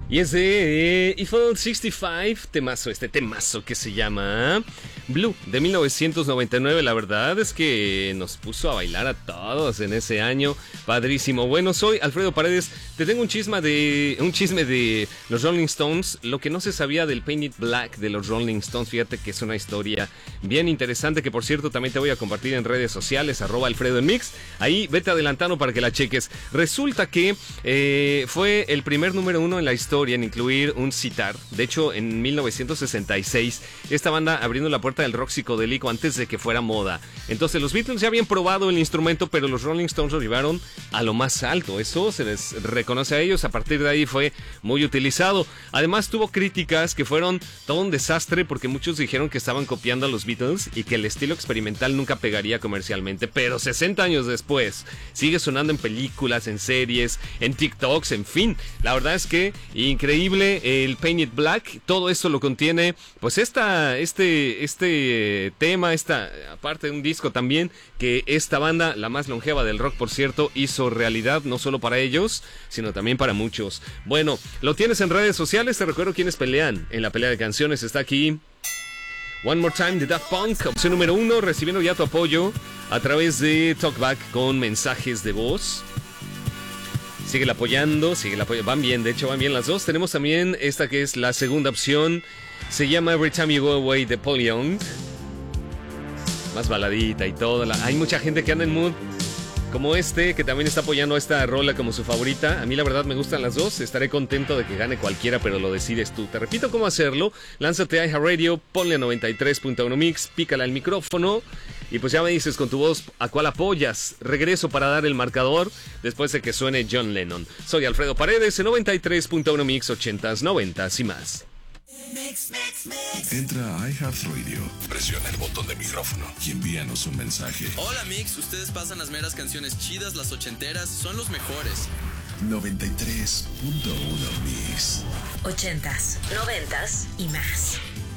Y es de Eiffel 65, temazo que se llama Blue, de 1999. La verdad es que nos puso a bailar a todos en ese año. Padrísimo. Bueno, soy Alfredo Paredes. Te tengo un chisme de los Rolling Stones. Lo que no se sabía del Paint It Black de los Rolling Stones. Fíjate que es una historia bien interesante, que por cierto también te voy a compartir en redes sociales, @AlfredoEnMix. Ahí vete adelantando para que la cheques. Resulta que fue el primer número 1 en la historia en incluir un sitar. De hecho, en 1966, esta banda abriendo la puerta del rock psicodélico antes de que fuera moda. Entonces, los Beatles ya habían probado el instrumento, pero los Rolling Stones lo llevaron a lo más alto. Eso se les reconoce a ellos. A partir de ahí fue muy utilizado. Además, tuvo críticas que fueron todo un desastre, porque muchos dijeron que estaban copiando a los Beatles y que el estilo experimental nunca pegaría comercialmente. Pero 60 años después, sigue sonando en películas, en series, en TikToks, en fin. La verdad es que increíble el Paint It Black. Todo esto lo contiene pues este tema, aparte de un disco también que esta banda, la más longeva del rock por cierto, hizo realidad, no solo para ellos sino también para muchos. Bueno, lo tienes en redes sociales. Te recuerdo quiénes pelean en la pelea de canciones. Está aquí One More Time de Daft Punk, opción número 1, recibiendo ya tu apoyo a través de Talkback con mensajes de voz. Síguela apoyando, van bien, de hecho van bien las dos. Tenemos también esta que es la segunda opción, se llama Every Time You Go Away de Paul Young. Más baladita y todo. Hay mucha gente que anda en mood como que también está apoyando a esta rola como su favorita. A mí la verdad me gustan las dos. Estaré contento de que gane cualquiera, pero lo decides tú. Te repito cómo hacerlo. Lánzate a iHeartRadio, ponle a 93.1 Mix, pícala al micrófono y pues ya me dices con tu voz a cuál apoyas. Regreso para dar el marcador después de que suene John Lennon. Soy Alfredo Paredes en 93.1 Mix, 80s, 90s y más. Entra a iHeartRadio, presiona el botón de micrófono y envíanos un mensaje. Hola Mix, ustedes pasan las meras canciones chidas, las ochenteras, son los mejores. 93.1 Mix. 80s, 90s y más.